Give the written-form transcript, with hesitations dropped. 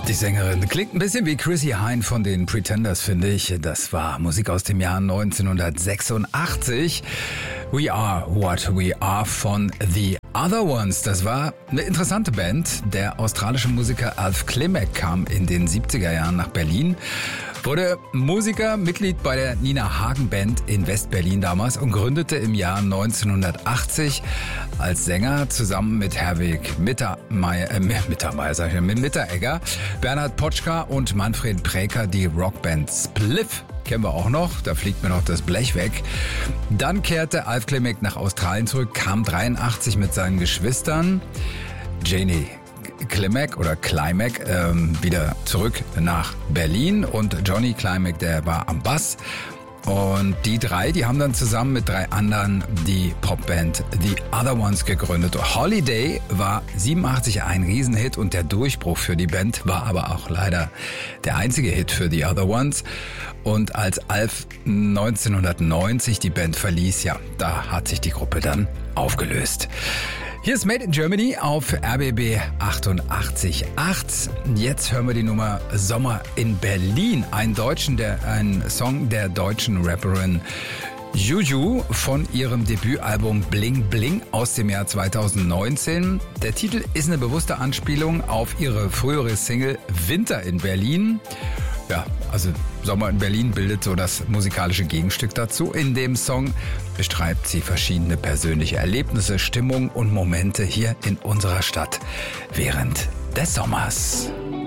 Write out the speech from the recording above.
Die Sängerin klingt ein bisschen wie Chrissy Hynde von den Pretenders, finde ich. Das war Musik aus dem Jahr 1986. We Are What We Are von The Other Ones. Das war eine interessante Band. Der australische Musiker Alf Klimek kam in den 70er Jahren nach Berlin, wurde Musiker, Mitglied bei der Nina Hagen Band in West-Berlin damals und gründete im Jahr 1980 als Sänger zusammen mit Herwig Mitteregger, Bernhard Potschka und Manfred Präker die Rockband Spliff. Kennen wir auch noch, da fliegt mir noch das Blech weg. Dann kehrte Alf Klimek nach Australien zurück, kam 83 mit seinen Geschwistern Janie Klimek oder Klimek wieder zurück nach Berlin und Johnny Klimek, der war am Bass. Und die drei, die haben dann zusammen mit drei anderen die Popband The Other Ones gegründet. Holiday war 87 ein Riesenhit und der Durchbruch für die Band war aber auch leider der einzige Hit für The Other Ones. Und als Alf 1990 die Band verließ, ja, da hat sich die Gruppe dann aufgelöst. Hier ist Made in Germany auf RBB 88.8. Jetzt hören wir die Nummer Sommer in Berlin. Ein Song der deutschen Rapperin Juju von ihrem Debütalbum Bling Bling aus dem Jahr 2019. Der Titel ist eine bewusste Anspielung auf ihre frühere Single Winter in Berlin. Ja, also Sommer in Berlin bildet so das musikalische Gegenstück dazu. In dem Song beschreibt sie verschiedene persönliche Erlebnisse, Stimmung und Momente hier in unserer Stadt während des Sommers.